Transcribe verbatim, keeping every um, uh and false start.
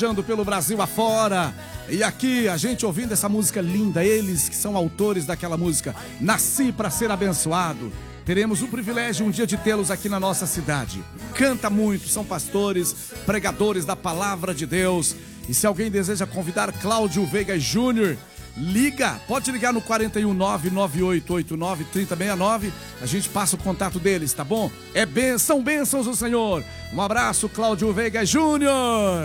Viajando pelo Brasil afora. E aqui a gente ouvindo essa música linda, eles que são autores daquela música, Nasci para Ser Abençoado. Teremos o privilégio um dia de tê-los aqui na nossa cidade. Canta muito, são pastores, pregadores da palavra de Deus. E se alguém deseja convidar Cláudio Veiga Júnior, liga, pode ligar no quatro um nove, nove oito oito nove, três zero seis nove. A gente passa o contato deles, tá bom? É bênção, bênçãos do Senhor. Um abraço, Cláudio Veiga Júnior.